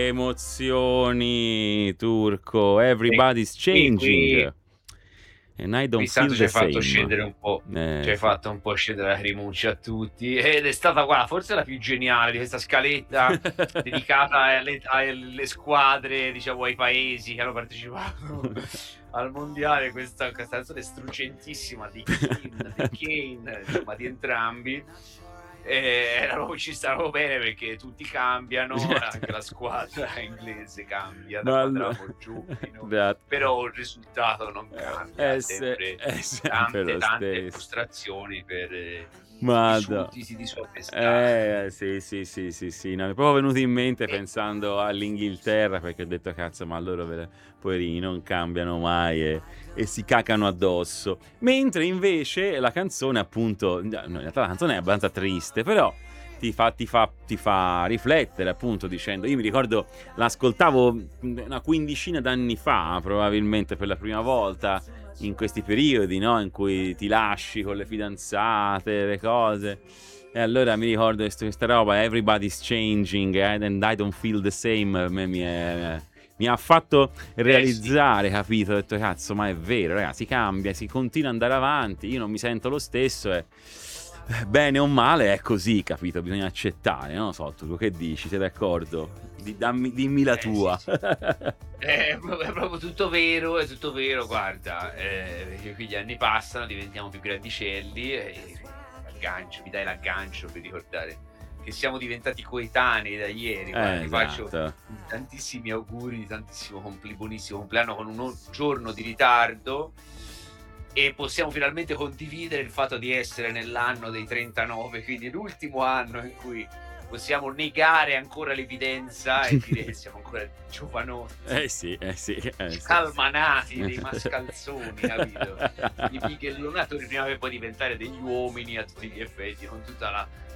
Emozioni, Turco, E everybody's changing qui and I don't qui feel tanto ci the hai fatto same. scendere un po', ci hai Sì. fatto un po' scendere la lacrimuccia a tutti, ed è stata guarda, forse la più geniale di questa scaletta dedicata alle squadre, diciamo ai paesi che hanno partecipato al mondiale, questa canzone struggentissima di Keane, di Kane, insomma di entrambi. Ci stavamo bene perché tutti cambiano, anche la squadra inglese cambia da Ma quando allo eravamo giovani, no, beat però il risultato non cambia, è sempre tante, lo tante stesso. frustrazioni per i Madò. sudditi di Sua Maestà. Sì, no, mi è proprio venuto in mente pensando all'Inghilterra, perché ho detto: "Cazzo, ma loro poverini non cambiano mai e si cacano addosso". Mentre invece la canzone appunto no, in realtà la canzone è abbastanza triste, però ti fa riflettere appunto dicendo io mi ricordo l'ascoltavo, una quindicina d'anni fa probabilmente per la prima volta, in questi periodi, no, in cui ti lasci con le fidanzate, le cose. E allora mi ricordo questa roba, everybody's changing and I don't feel the same. A me mi ha fatto Eh sì. realizzare, capito? Ho detto, cazzo, ma è vero, ragazzi, si cambia, si continua ad andare avanti, io non mi sento lo stesso e bene o male è così, capito? Bisogna accettare, non lo so, tu che dici? Sei d'accordo? Dimmi la Sì, tua. sì. È proprio tutto vero, è tutto vero, guarda, perché qui gli anni passano, diventiamo più grandicelli e mi dai l'aggancio per ricordare che siamo diventati coetanei da ieri. Guarda, ti faccio Esatto. tantissimi auguri, tantissimo buonissimo compleanno con un giorno di ritardo e possiamo finalmente condividere il fatto di essere nell'anno dei 39, quindi l'ultimo anno in cui possiamo negare ancora l'evidenza e dire che siamo ancora giovanotti, Sì. scalmanati, dei mascalzoni, capito? I bighellonati prima che poi diventare degli uomini a tutti gli effetti, con tutta